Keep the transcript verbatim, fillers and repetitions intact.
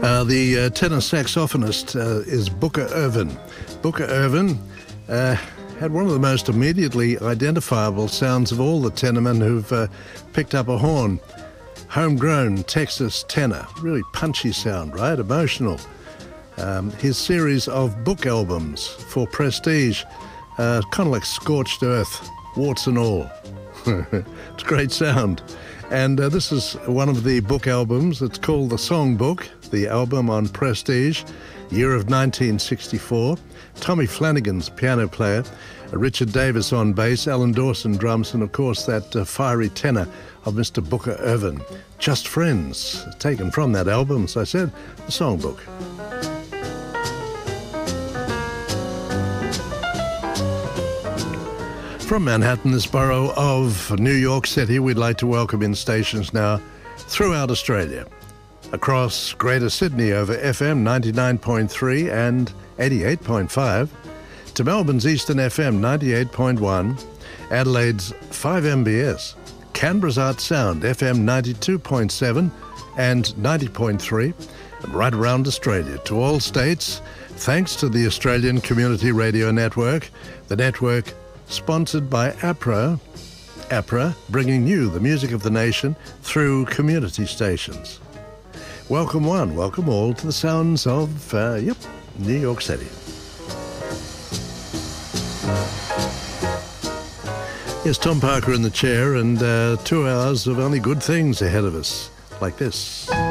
Uh, the uh, tenor saxophonist uh, is Booker Ervin. Booker Ervin uh, had one of the most immediately identifiable sounds of all the tenormen who've uh, picked up a horn. Homegrown Texas tenor, really punchy sound, right? Emotional. Um, his series of book albums for Prestige, uh, kind of like Scorched Earth, warts and all. It's a great sound. And uh, this is one of the book albums. It's called The Songbook, the album on Prestige, year of nineteen sixty-four. Tommy Flanagan's piano player, Richard Davis on bass, Alan Dawson drums, and of course that uh, fiery tenor of Mister Booker Ervin. Just Friends, taken from that album, as I said, The Songbook. From Manhattan, this borough of New York City, we'd like to welcome in stations now throughout Australia. Across Greater Sydney over F M ninety-nine point three and eighty-eight point five, to Melbourne's Eastern F M ninety-eight point one, Adelaide's five M B S, Canberra's Art Sound F M ninety-two point seven and ninety point three, and right around Australia to all states, thanks to the Australian Community Radio Network, the network sponsored by APRA, APRA bringing you the music of the nation through community stations. Welcome one, welcome all to the sounds of, uh, yep, New York City. Yes, Tom Parker in the chair, and uh, two hours of only good things ahead of us, like this.